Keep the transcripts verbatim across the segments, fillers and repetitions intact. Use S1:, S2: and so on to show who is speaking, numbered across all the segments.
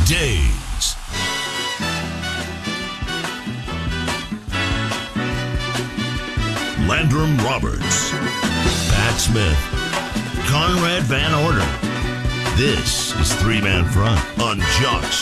S1: days. Landrum Roberts, Pat Smith, Conrad Van Orden. This is Three Man Front on Jocks.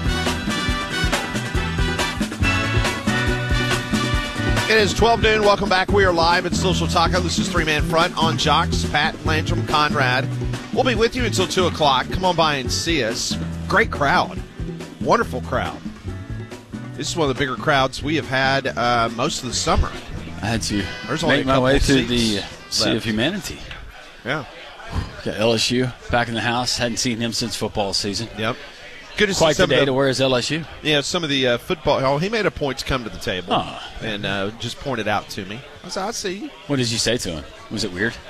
S2: It is twelve noon. Welcome back. We are live at Social Taco. This is Three Man Front on Jocks. Pat, Landrum, Conrad. We'll be with you until two o'clock. Come on by and see us. Great crowd. Wonderful crowd. This is one of the bigger crowds we have had uh, most of the summer.
S3: I had to
S2: There's only
S3: make
S2: a
S3: my
S2: couple
S3: way
S2: of
S3: through the
S2: seats
S3: Sea
S2: left.
S3: of Humanity.
S2: Yeah.
S3: Got L S U back in the house. Hadn't seen him since football season.
S2: Yep. Good to see
S3: Quite the
S2: some
S3: day
S2: of the,
S3: to wear his L S U.
S2: Yeah, some of the uh, football. Oh, he made a point to come to the table
S3: Oh.
S2: and uh, just pointed out to me. I said, I see you.
S3: What did you say to him? Was it weird?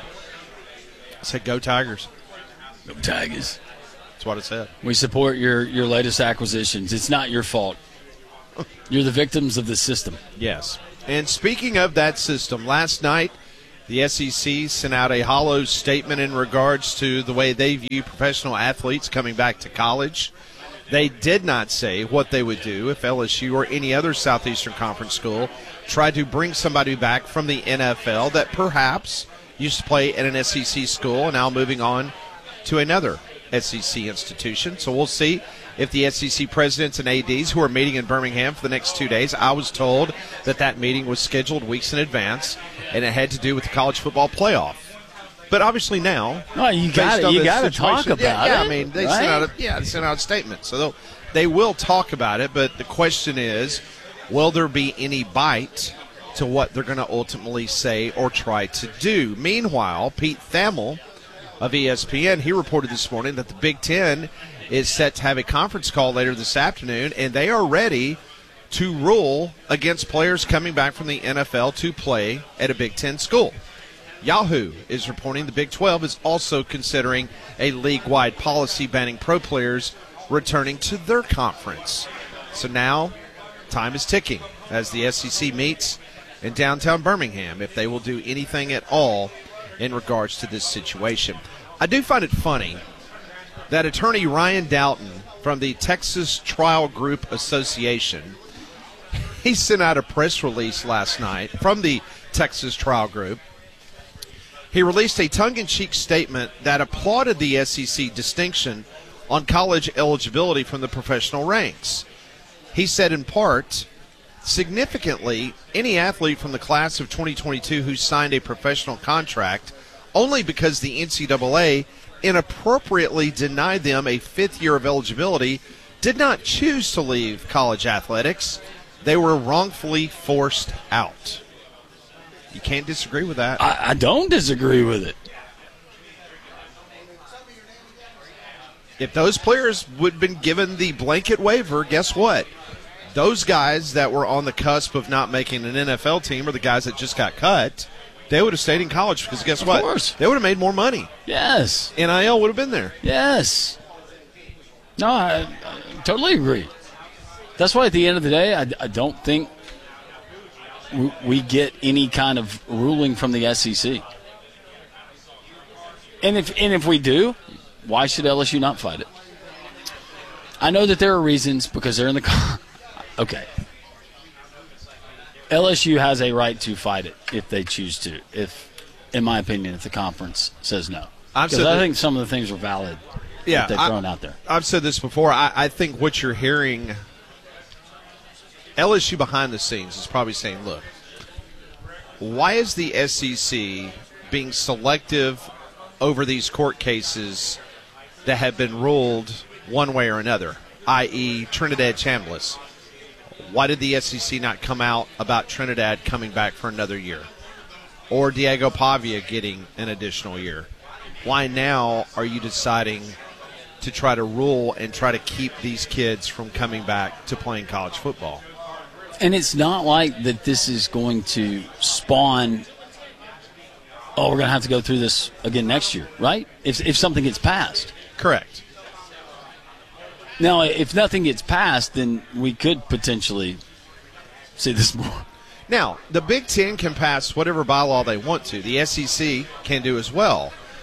S2: I said, go Tigers.
S3: Go Tigers.
S2: That's what it said.
S3: We support your, your latest acquisitions. It's not your fault. You're the victims of the system.
S2: Yes. And speaking of that system, last night the S E C sent out a hollow statement in regards to the way they view professional athletes coming back to college. They did not say what they would do if L S U or any other Southeastern Conference school tried to bring somebody back from the N F L that perhaps used to play at an S E C school and now moving on to another S E C institution. So we'll see if the S E C presidents and A Ds who are meeting in Birmingham for the next two days. I was told that that meeting was scheduled weeks in advance, and it had to do with the college football playoff. But obviously now,
S3: No, you got
S2: based
S3: it.
S2: on
S3: You
S2: this
S3: got to talk
S2: situation-
S3: about
S2: yeah, yeah,
S3: it.
S2: I mean, they
S3: right?
S2: sent out a, yeah, they sent out a statement, so they'll, they will talk about it. But the question is, will there be any bite to what they're going to ultimately say or try to do? Meanwhile, Pete Thamel of E S P N, he reported this morning that the Big Ten is set to have a conference call later this afternoon, and they are ready to rule against players coming back from the N F L to play at a Big Ten school. Yahoo is reporting the Big twelve is also considering a league-wide policy banning pro players returning to their conference. So now time is ticking as the S E C meets in downtown Birmingham if they will do anything at all in regards to this situation. I do find it funny that attorney Ryan Doughton from the Texas Trial Group Association, he sent out a press release last night from the Texas Trial Group. He released a tongue-in-cheek statement that applauded the S E C distinction on college eligibility from the professional ranks. He said in part, significantly, any athlete from the class of twenty twenty-two who signed a professional contract only because the N C double A inappropriately denied them a fifth year of eligibility did not choose to leave college athletics. They were wrongfully forced out. You can't disagree with that.
S3: I, I don't disagree with it.
S2: If those players would have been given the blanket waiver, guess what? Those guys that were on the cusp of not making an N F L team or the guys that just got cut, they would have stayed in college because guess
S3: Of
S2: what?
S3: course.
S2: They would have made more money.
S3: Yes.
S2: N I L would have been there.
S3: Yes. No, I, I totally agree. That's why at the end of the day, I, I don't think we, we get any kind of ruling from the S E C. And if and if we do, why should L S U not fight it? I know that there are reasons because they're in the car. Okay. L S U has a right to fight it if they choose to. If, in my opinion, if the conference says no,
S2: I've
S3: because
S2: said
S3: I
S2: that-
S3: think some of the things are valid.
S2: Yeah,
S3: that they've
S2: I-
S3: thrown out there.
S2: I've said this before. I, I think what you're hearing, L S U behind the scenes is probably saying, look, why is the S E C being selective over these court cases that have been ruled one way or another, that is. Trinidad Chambliss? Why did the S E C not come out about Trinidad coming back for another year? Or Diego Pavia getting an additional year? Why now are you deciding to try to rule and try to keep these kids from coming back to playing college football?
S3: And it's not like that this is going to spawn, oh, we're going to have to go through this again next year, right? If if something gets passed.
S2: Correct.
S3: Now, if nothing gets passed, then we could potentially see this more.
S2: Now, the Big Ten can pass whatever bylaw they want to. The S E C can do as well.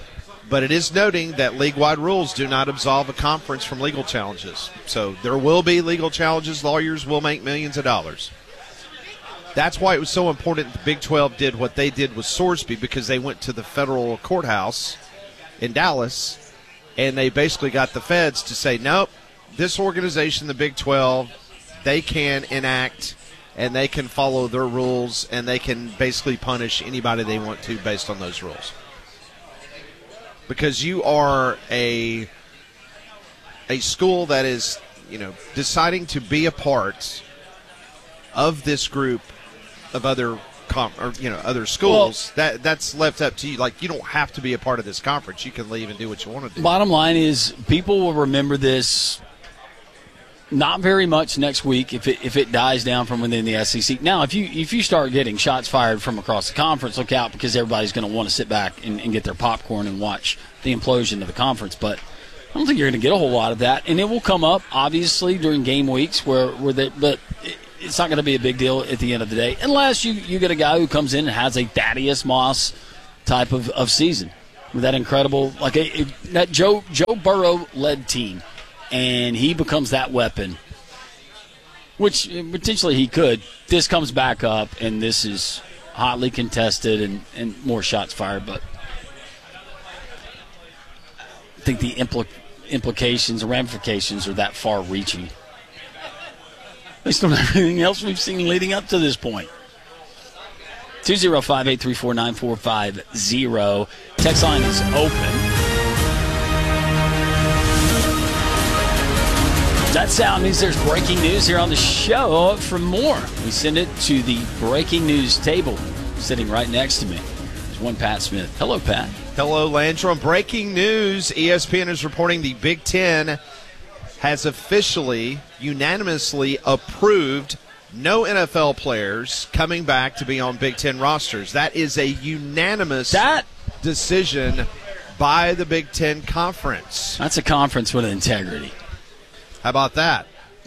S2: But it is noting that league-wide rules do not absolve a conference from legal challenges. So there will be legal challenges. Lawyers will make millions of dollars. That's why it was so important the Big twelve did what they did with Sorsby, because they went to the federal courthouse in Dallas, and they basically got the feds to say, nope, this organization, the Big twelve, they can enact and they can follow their rules, and they can basically punish anybody they want to based on those rules. Because you are a a school that is, you know, deciding to be a part of this group of other com- or you know other schools, well, that that's left up to you. Like, you don't have to be a part of this conference. You can leave and do what you want to do.
S3: Bottom line is, people will remember this not very much next week if it if it dies down from within the S E C. Now, if you if you start getting shots fired from across the conference, look out, because everybody's going to want to sit back and, and get their popcorn and watch the implosion of the conference. But I don't think you're going to get a whole lot of that, and it will come up obviously during game weeks where where they, but it, it's not going to be a big deal at the end of the day, unless you, you get a guy who comes in and has a Thaddeus Moss type of, of season with that incredible, like a, a, that Joe Joe Burrow led team, and he becomes that weapon, which potentially he could. This comes back up, and this is hotly contested and, and more shots fired, but I think the impl- implications, ramifications are that far-reaching. Based on everything else we've seen leading up to this point. two oh five, eight three four, nine four five zero. Text line is open. That sound means there's breaking news here on the show. For more, we send it to the breaking news table sitting right next to me. There's one Pat Smith. Hello, Pat.
S2: Hello, Landrum. Breaking news. E S P N is reporting the Big Ten has officially, unanimously approved no N F L players coming back to be on Big Ten rosters. That is a unanimous
S3: that,
S2: decision by the Big Ten Conference.
S3: That's a conference with integrity.
S2: How about that?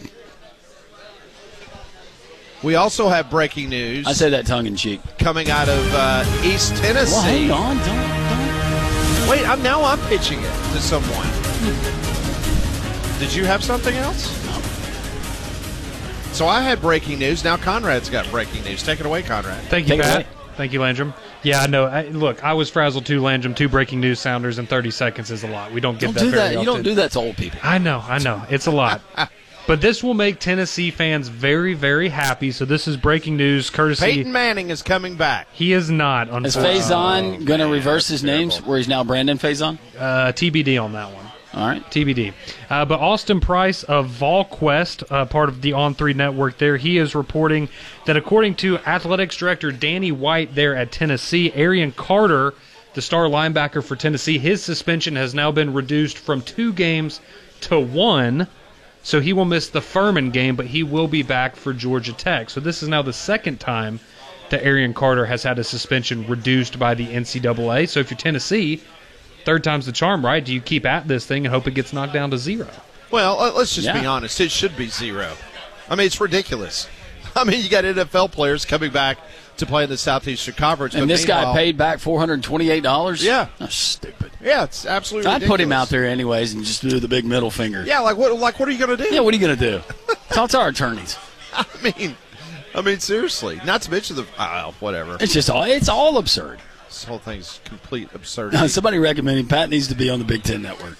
S2: We also have breaking news.
S3: I say that tongue-in-cheek.
S2: Coming out of uh, East Tennessee.
S3: Well, hang on. Don't, don't.
S2: Wait, I'm, now I'm pitching it to someone. Did you have something else?
S3: No.
S2: So I had breaking news. Now Conrad's got breaking news. Take it away, Conrad.
S4: Thank you,
S3: Take
S4: Pat. Thank you, Landrum. Yeah, I know. I, look, I was frazzled too, Landrum. Two breaking news sounders in thirty seconds is a lot. We don't get
S3: Don't
S4: that
S3: do
S4: very
S3: that.
S4: often.
S3: You don't do that to old people.
S4: I know, I know. It's a lot. But this will make Tennessee fans very, very happy. So this is breaking news courtesy.
S2: Peyton Manning is coming back.
S4: He is not,
S3: Is
S4: unfortunately.
S3: Faison
S2: Oh,
S3: going to
S2: man,
S3: reverse
S2: that's
S3: his names
S2: terrible.
S3: where he's now Brandon Faison?
S4: Uh, T B D on that one.
S3: All right.
S4: T B D. Uh, but Austin Price of VolQuest, uh, part of the On three network there, he is reporting that according to athletics director Danny White there at Tennessee, Arian Carter, the star linebacker for Tennessee, his suspension has now been reduced from two games to one. So he will miss the Furman game, but he will be back for Georgia Tech. So this is now the second time that Arian Carter has had a suspension reduced by the N C double A. So if you're Tennessee, third time's the charm, right? Do you keep at this thing and hope it gets knocked down to zero?
S2: Well, uh, let's just
S3: Yeah.
S2: be honest. It should be zero. I mean, it's ridiculous. I mean, you got N F L players coming back to play in the Southeastern Conference.
S3: And
S2: but
S3: this guy
S2: meanwhile-
S3: paid back four hundred twenty-eight dollars?
S2: Yeah.
S3: That's stupid.
S2: Yeah, it's absolutely
S3: I'd
S2: ridiculous.
S3: put him out there anyways and just do the big middle finger.
S2: Yeah, like what? Like what are you going to do?
S3: Yeah, what are you going to do? Talk to our attorneys.
S2: I mean, I mean, seriously. Not to mention the oh, whatever.
S3: It's just all, it's all absurd.
S2: This whole thing's complete absurdity.
S3: Somebody recommending Pat needs to be on the Big Ten Network.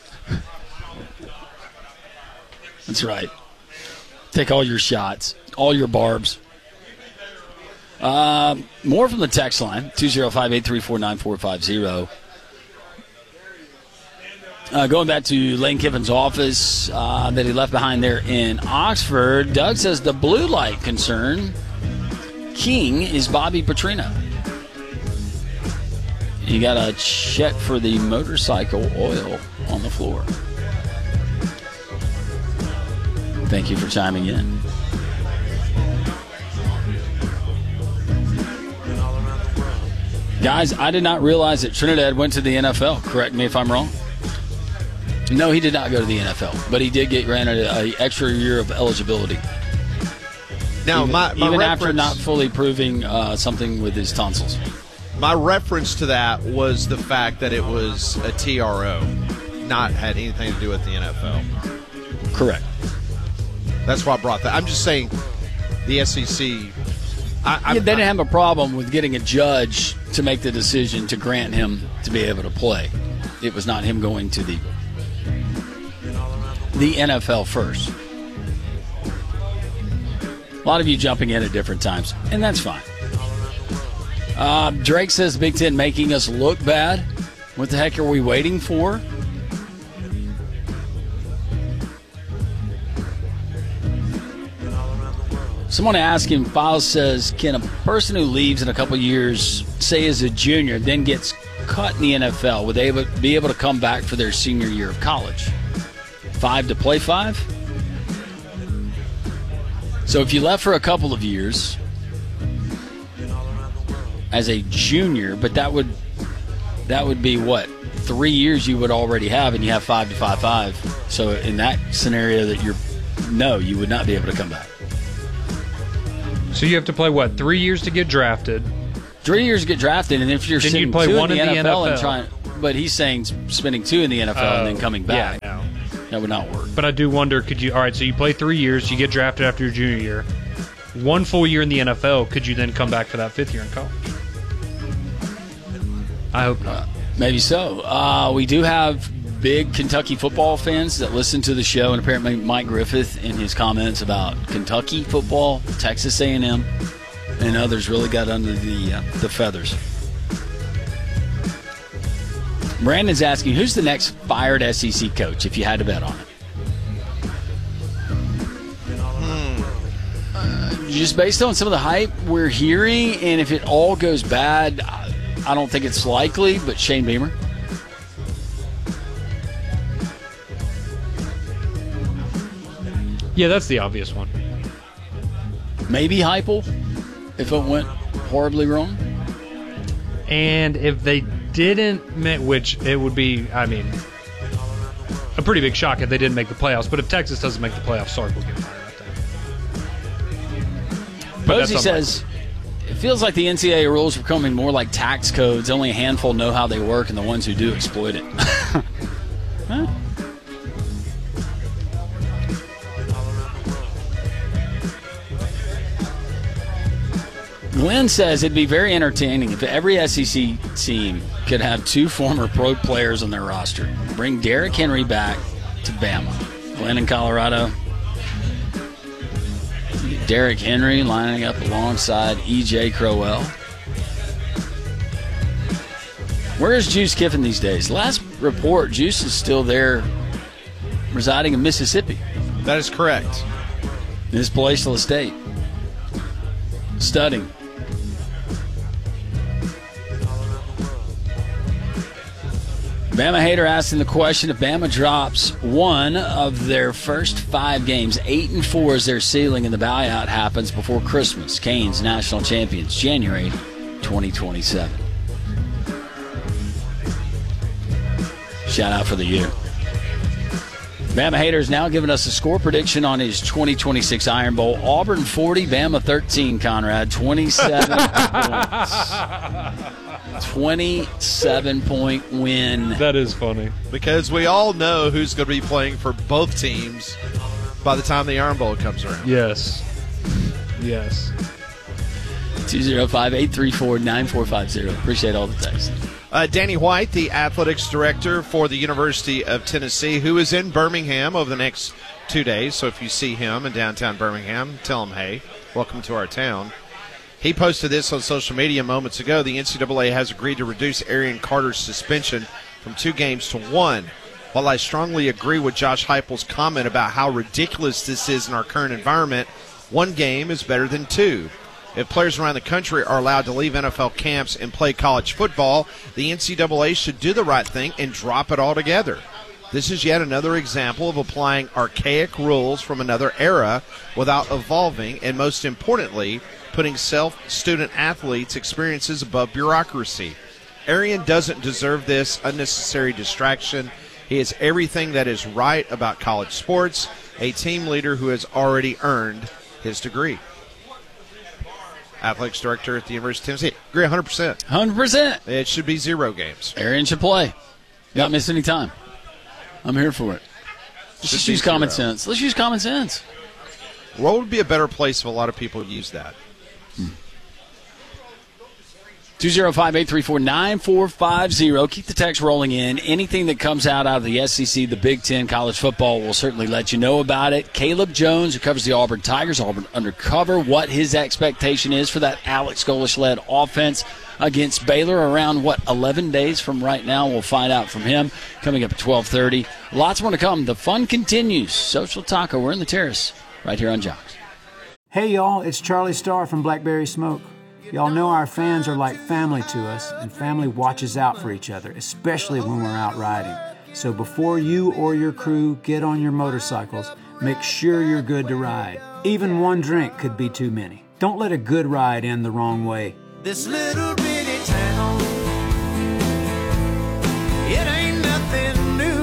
S3: That's right. Take all your shots, all your barbs. Um, more from the text line, two oh five, eight three four, nine four five zero. Uh, going back to Lane Kiffin's office uh, that he left behind there in Oxford, Doug says the blue light concern, king is Bobby Petrino. You got a check for the motorcycle oil on the floor. Thank you for chiming in. Guys, I did not realize that Trinidad went to the N F L. Correct me if I'm wrong. No, he did not go to the N F L, but he did get granted an extra year of eligibility.
S2: Now,
S3: even,
S2: my, my
S3: even
S2: reference,
S3: after not fully proving uh, something with his tonsils.
S2: My reference to that was the fact that it was a T R O, not had anything to do with the N F L.
S3: Correct.
S2: That's why I brought that. I'm just saying the S E C. I, I,
S3: yeah, they didn't have a problem with getting a judge to make the decision to grant him to be able to play. It was not him going to the the N F L first. A lot of you jumping in at different times, and that's fine. Uh, Drake says Big Ten making us look bad. What the heck are we waiting for? Someone asked him, Files says, can a person who leaves in a couple years, say as a junior, then gets cut in the N F L, would they be able to come back for their senior year of college? Five to play five? So if you left for a couple of years as a junior, but that would that would be what? Three years you would already have, and you have five to five five. So in that scenario that you're, no, you would not be able to come back.
S4: So you have to play, what, three years to get drafted?
S3: Three years to get drafted, and if you're
S4: then
S3: sitting
S4: you play
S3: two
S4: one
S3: in the,
S4: in the
S3: N F L,
S4: N F L.
S3: and trying, but he's saying spending two in the N F L
S4: uh,
S3: and then coming back.
S4: Yeah, no.
S3: That would not work.
S4: But I do wonder, could you, all right, so you play three years, you get drafted after your junior year. One full year in the N F L, could you then come back for that fifth year in college? I hope not.
S3: Uh, maybe so. Uh, we do have big Kentucky football fans that listen to the show, and apparently Mike Griffith in his comments about Kentucky football, Texas A and M, and others really got under the uh, the feathers. Brandon's asking, who's the next fired S E C coach, if you had to bet on it? Hmm. Uh, just based on some of the hype we're hearing, and if it all goes bad, I, I don't think it's likely, but Shane Beamer.
S4: Yeah, that's the obvious one.
S3: Maybe Heupel, if it went horribly wrong.
S4: And if they didn't, make, which it would be, I mean, a pretty big shock if they didn't make the playoffs. But if Texas doesn't make the playoffs, Sark will get fired, I think. But
S3: Posey says, it feels like the N C double A rules are becoming more like tax codes. Only a handful know how they work, and the ones who do exploit it. Huh? Glenn says it'd be very entertaining if every S E C team could have two former pro players on their roster. Bring Derrick Henry back to Bama. Glenn in Colorado. Derrick Henry lining up alongside E J Crowell. Where is Juice Kiffin these days? Last report, Juice is still there residing in Mississippi.
S2: That is correct.
S3: In his palatial estate. Studying. Bama hater asking the question, if Bama drops one of their first five games, eight and four is their ceiling, and the buyout happens before Christmas. Canes national champions, January twenty twenty-seven. Shout out for the year. Bama hater is now giving us a score prediction on his twenty twenty-six Iron Bowl. Auburn forty, Bama thirteen, Conrad. twenty-seven points. twenty-seven point win.
S4: That is funny.
S2: Because we all know who's going to be playing for both teams by the time the Iron Bowl comes around.
S4: Yes. Yes.
S3: two oh five, eight three four, nine four five zero. Appreciate all the texts.
S2: Uh, Danny White, the athletics director for the University of Tennessee, who is in Birmingham over the next two days. So if you see him in downtown Birmingham, tell him, hey, welcome to our town. He posted this on social media moments ago. The N C double A has agreed to reduce Arian Carter's suspension from two games to one. While I strongly agree with Josh Heupel's comment about how ridiculous this is in our current environment, one game is better than two. If players around the country are allowed to leave N F L camps and play college football, the N C double A should do the right thing and drop it altogether. This is yet another example of applying archaic rules from another era without evolving and, most importantly, putting self-student athletes' experiences above bureaucracy. Arian doesn't deserve this unnecessary distraction. He is everything that is right about college sports, a team leader who has already earned his degree. athletics director at the University of Tennessee. Agree one hundred percent.
S3: one hundred percent.
S2: It should be zero games.
S3: Arian should play. Not miss any time. I'm here for it. Let's just use common sense. Let's use common sense.
S2: What would be a better place if a lot of people use that?
S3: Hmm. two oh five, eight three four, nine four five zero. Keep the text rolling in. Anything that comes out out of the S E C, the Big Ten, college football, we'll certainly let you know about it. Caleb Jones, who covers the Auburn Tigers, Auburn Undercover, what his expectation is for that Alex Golesh-led offense against Baylor around, what, eleven days from right now. We'll find out from him coming up at twelve thirty. Lots more to come. The fun continues. Social Taco, we're in the Terrace right here on Jocks.
S5: Hey, y'all, it's Charlie Starr from Blackberry Smoke. Y'all know our fans are like family to us, and family watches out for each other, especially when we're out riding. So before you or your crew get on your motorcycles, make sure you're good to ride. Even one drink could be too many. Don't let a good ride end the wrong way.
S6: This little bitty town, it ain't nothing new.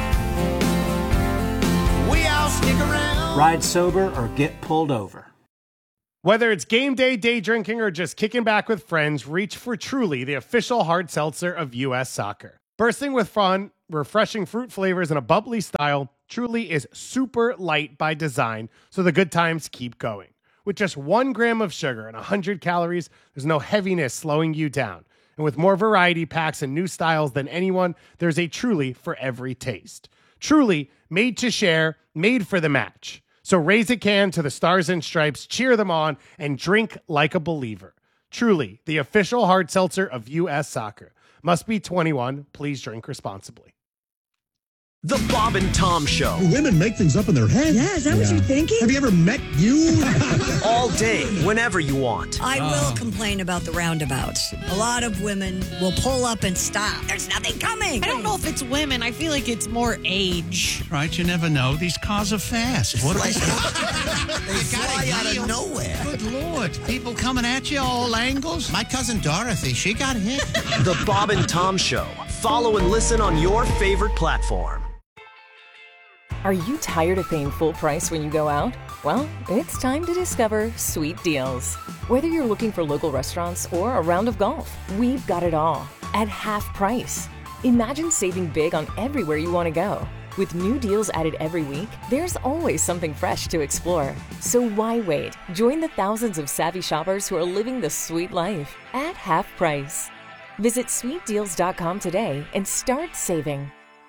S6: We all stick around.
S5: Ride sober or get pulled over.
S7: Whether it's game day, day drinking, or just kicking back with friends, reach for Truly, the official hard seltzer of U S Soccer. Bursting with fun, refreshing fruit flavors, and a bubbly style, Truly is super light by design, so the good times keep going. With just one gram of sugar and one hundred calories, there's no heaviness slowing you down. And with more variety packs and new styles than anyone, there's a Truly for every taste. Truly, made to share, made for the match. So raise a can to the Stars and Stripes, cheer them on, and drink like a believer. Truly, the official hard seltzer of U S Soccer. Must be twenty-one. Please drink responsibly.
S8: The Bob and Tom Show.
S9: Women make things up in their head.
S10: Yeah, is that yeah. what you're thinking?
S9: Have you ever met you?
S8: All day, whenever you want.
S10: I oh. will complain about the roundabouts. A lot of women will pull up and stop. There's nothing coming.
S11: I don't know if it's women. I feel like it's more age.
S12: Right, you never know. These cars are fast. What
S6: like, they fly out of nowhere.
S12: Good Lord. People coming at you all angles. My cousin Dorothy, she got hit.
S8: The Bob and Tom Show. Follow and listen on your favorite platform.
S13: Are you tired of paying full price when you go out? Well, it's time to discover Sweet Deals. Whether you're looking for local restaurants or a round of golf, we've got it all at half price. Imagine saving big on everywhere you want to go. With new deals added every week, there's always something fresh to explore. So why wait? Join the thousands of savvy shoppers who are living the sweet life at half price. Visit sweet deals dot com today and start saving.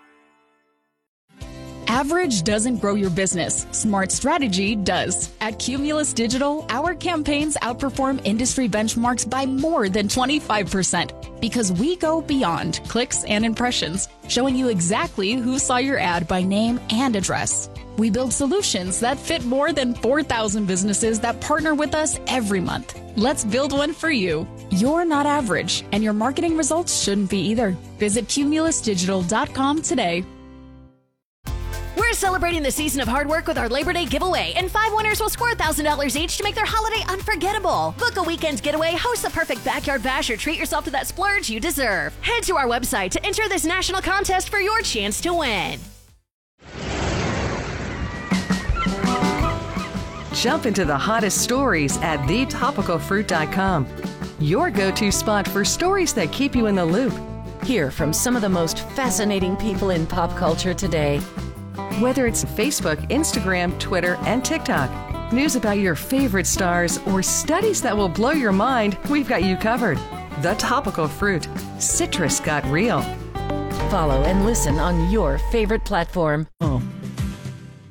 S14: Average doesn't grow your business. Smart strategy does. At Cumulus Digital, our campaigns outperform industry benchmarks by more than twenty-five percent because we go beyond clicks and impressions, showing you exactly who saw your ad by name and address. We build solutions that fit more than four thousand businesses that partner with us every month. Let's build one for you. You're not average, and your marketing results shouldn't be either. Visit cumulus digital dot com today.
S15: We're celebrating the season of hard work with our Labor Day giveaway, and five winners will score one thousand dollars each to make their holiday unforgettable. Book a weekend getaway, host the perfect backyard bash, or treat yourself to that splurge you deserve. Head to our website to enter this national contest for your chance to win.
S16: Jump into the hottest stories at the topical fruit dot com. Your go-to spot for stories that keep you in the loop.
S17: Hear from some of the most fascinating people in pop culture today.
S16: Whether it's Facebook, Instagram, Twitter, and TikTok, news about your favorite stars, or studies that will blow your mind, we've got you covered. The Topical Fruit. Citrus got real.
S17: Follow and listen on your favorite platform.
S18: Oh,